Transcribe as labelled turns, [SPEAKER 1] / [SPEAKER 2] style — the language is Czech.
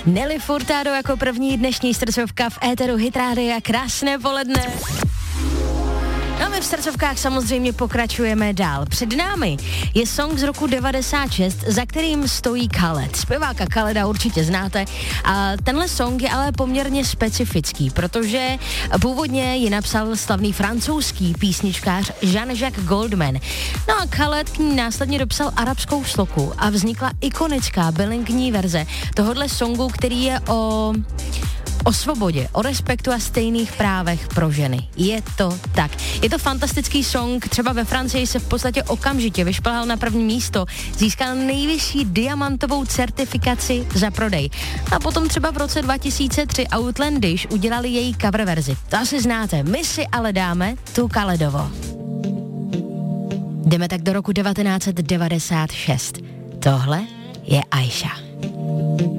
[SPEAKER 1] Nelly Furtado jako první dnešní srdcovka v éteru Hit Rádia. Krásné poledne. No a my v srdcovkách samozřejmě pokračujeme dál. Před námi je song z roku 96, za kterým stojí Khaled. Zpěváka Khaleda určitě znáte. A tenhle song je ale poměrně specifický, protože původně ji napsal slavný francouzský písničkář Jean-Jacques Goldman. No a Khaled k ní následně dopsal arabskou sloku a vznikla ikonická bilingvní verze tohodle songu, který je o svobodě, o respektu a stejných právech pro ženy. Je to tak. Je to fantastický song, třeba ve Francii se v podstatě okamžitě vyšplhal na první místo, získal nejvyšší diamantovou certifikaci za prodej. A potom třeba v roce 2003 Outlandish udělali její cover verzi. To asi znáte, my si ale dáme tu Khaledovo. Jdeme tak do roku 1996. Tohle je Aisha.